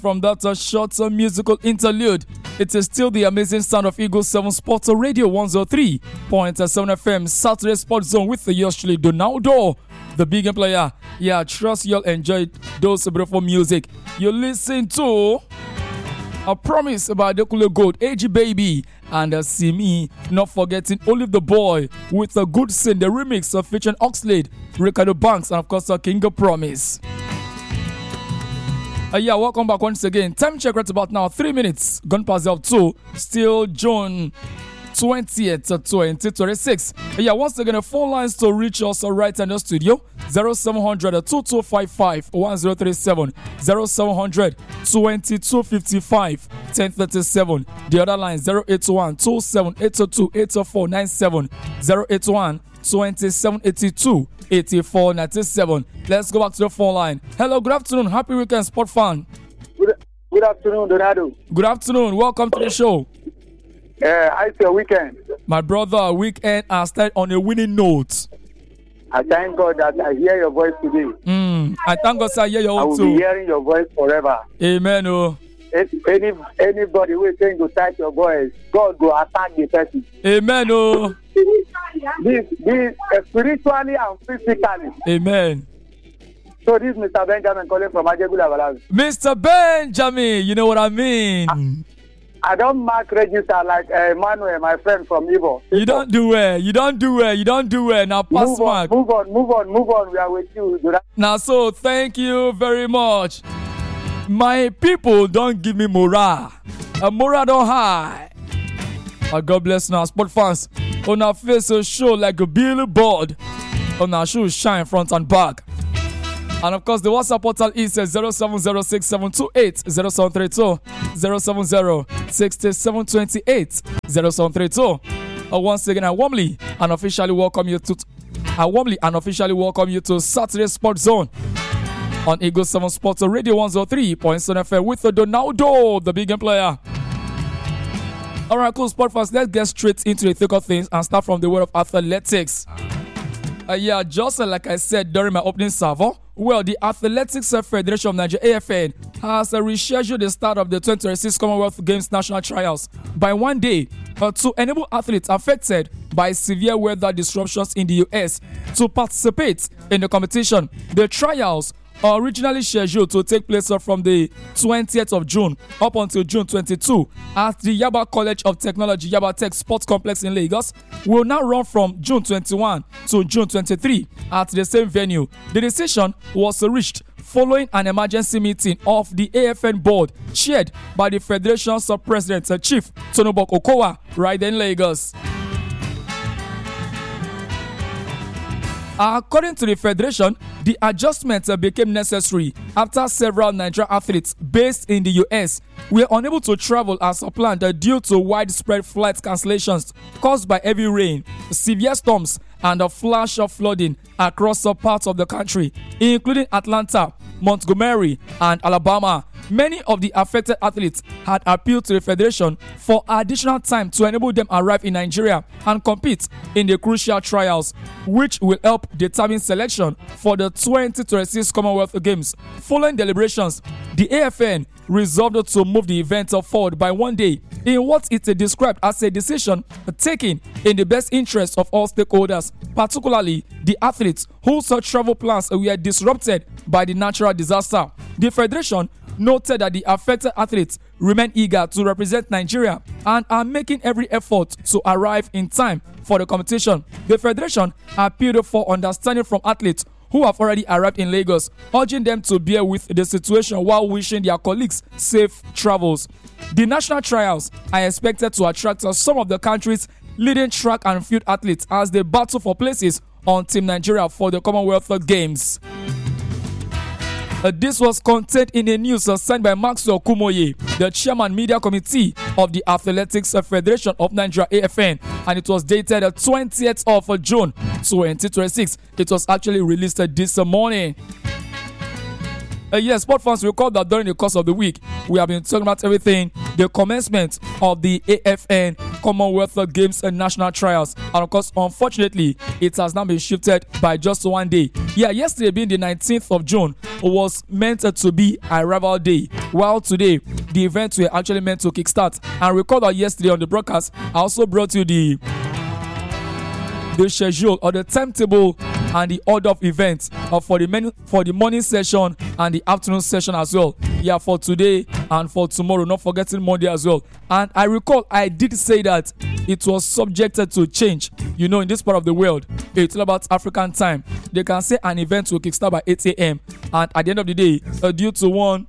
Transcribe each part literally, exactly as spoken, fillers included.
From that uh, short uh, musical interlude, it is still the amazing sound of Eagle seven Sports Radio one oh three point seven F M Saturday Sports Zone with the Yoshli Donaldo, the big player. Yeah, trust you'll enjoy those beautiful music. You listen to A Promise by Dekule Gold, A G Baby, and uh, See Me. Not forgetting Olive the Boy with a good sin, the remix of featuring Oxlade, Ricardo Banks, and of course, uh, King of Promise. Uh, yeah, welcome back once again. Time check right about now, three minutes. Gone past up two. Still June twentieth, twenty twenty-six. Uh, yeah, once again, the phone lines to reach us right in the studio. zero seven hundred, two two five five, one zero three seven. zero seven hundred, twenty-two fifty-five, ten thirty-seven. The other line, zero eight one, two seven eight two, eight four nine seven. zero eight one, twenty-seven eighty-two, eighty-four ninety-seven. Let's go back to the phone line. Hello, good afternoon. Happy weekend, sport fan. Good, good afternoon, Donado. Good afternoon. Welcome to the show. Uh, how's your weekend? My brother, weekend has started on a winning note. I thank God that I hear your voice today. Mm, I thank God I hear your I own will too. be hearing your voice forever. Amen. Oh. Any anybody who is saying to touch your voice, God will attack the person. Amen. Oh. This, this uh, spiritually and physically. Amen. So this is Mister Benjamin calling from Ajegula Valavi. Mister Benjamin, you know what I mean. I, I don't mark register like uh, Emmanuel, my friend from Ivo. You don't do it. You don't do it. You don't do it. Now pass move on, mark. move on, move on, move on. We are with you. Now, so thank you very much. My people don't give me morale. A morale don't high. Oh, God bless now, sport fans. On our face a show like a billboard. On our shoes shine front and back. And of course, the WhatsApp portal is zero seven zero six seven two eight zero seven three two, zero seven zero six seven two eight zero seven three two. Uh, once again, I warmly and officially welcome you to. I warmly and officially welcome you to Saturday Sports Zone on Eagle seven Sports Radio one oh three point seven F M with the Donaldo, the big game player. All right, cool, sport fans. Let's get straight into the thick of things and start from the world of athletics. Uh, yeah, just uh, like I said during my opening salvo, well, the Athletics Federation of Nigeria, A F N, has uh, rescheduled the start of the twenty twenty-six Commonwealth Games national trials by one day uh, to enable athletes affected by severe weather disruptions in the U S to participate in the competition. The trials are originally scheduled to take place from the twentieth of June up until June twenty-second at the Yaba College of Technology Yaba Tech Sports Complex in Lagos, will now run from June twenty-first to June twenty-third at the same venue. The decision was reached following an emergency meeting of the A F N board chaired by the Federation's President uh, Chief Tonobok Okowa right in Lagos. According to the Federation, the adjustments uh, became necessary after several Nigerian athletes based in the U S were unable to travel as planned uh, due to widespread flight cancellations caused by heavy rain, severe storms, and a flash of flooding across some parts of the country, including Atlanta, Montgomery, and Alabama. Many of the affected athletes had appealed to the Federation for additional time to enable them arrive in Nigeria and compete in the crucial trials, which will help determine selection for the twenty twenty-six Commonwealth Games. Following deliberations, the A F N resolved to move the event forward by one day in what it described as a decision taken in the best interest of all stakeholders, particularly the athletes whose travel plans were disrupted by the natural disaster. The Federation noted that the affected athletes remain eager to represent Nigeria and are making every effort to arrive in time for the competition. The Federation appealed for understanding from athletes who have already arrived in Lagos, urging them to bear with the situation while wishing their colleagues safe travels. The national trials are expected to attract some of the country's leading track and field athletes as they battle for places on Team Nigeria for the Commonwealth Games. Uh, this was contained in a news uh, signed by Maxwell Kumoye, the chairman media committee of the Athletics Federation of Nigeria, A F N, and it was dated the twentieth of June twenty twenty-six. It was actually released uh, this uh, morning. Uh, yes, sport fans, recall that during the course of the week, we have been talking about everything. The commencement of the A F N Commonwealth Games and National Trials. And of course, unfortunately, it has now been shifted by just one day. Yeah, yesterday being the nineteenth of June was meant to be Arrival Day, while today, the events were actually meant to kickstart. And recall that yesterday on the broadcast, I also brought you the the schedule or the timetable and the order of events uh, for the menu, for the morning session and the afternoon session as well. Yeah, for today and for tomorrow, not forgetting Monday as well. And I recall I did say that it was subjected to change. You know, in this part of the world, it's all about African time. They can say an event will kickstart by eight a.m. and at the end of the day, uh, due to one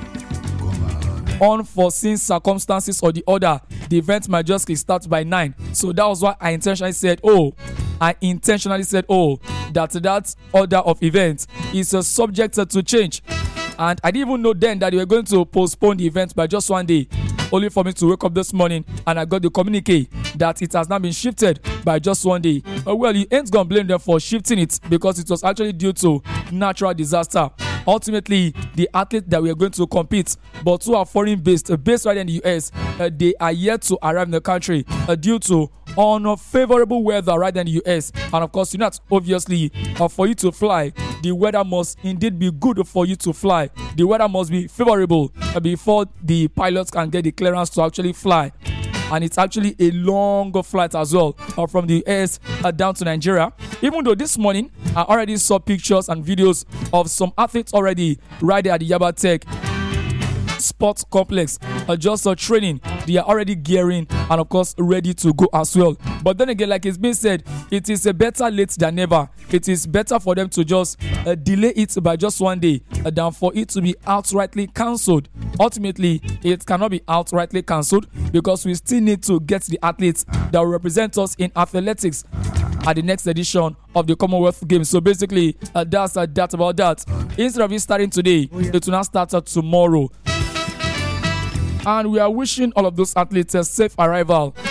unforeseen circumstances or the other, the event might just kickstart by nine. So that was why I intentionally said, oh, I intentionally said, oh, that that order of events is uh, subject to change. And I didn't even know then that they were going to postpone the event by just one day. Only for me to wake up this morning and I got the communique that it has now been shifted by just one day. Uh, well, you ain't gonna blame them for shifting it because it was actually due to natural disaster. Ultimately, the athletes that we are going to compete, but who are foreign based, uh, based right in the U S, uh, they are yet to arrive in the country uh, due to unfavorable weather right in the U S. And of course, you know, obviously, uh, for you to fly, the weather must indeed be good for you to fly. The weather must be favorable uh, before the pilots can get the clearance to actually fly. And it's actually a longer flight as well uh, from the U S uh, down to Nigeria. Even though this morning I already saw pictures and videos of some athletes already right there at the Yaba Tech Sports Complex, uh, just uh, training. They are already gearing and of course ready to go as well. But then again, like it's been said, it is a better late than never. It is better for them to just uh, delay it by just one day uh, than for it to be outrightly cancelled. Ultimately, it cannot be outrightly cancelled because we still need to get the athletes that will represent us in athletics at the next edition of the Commonwealth Games. So basically, uh, that's uh, that about that. Instead of it starting today, it will now start uh, tomorrow. And we are wishing all of those athletes a safe arrival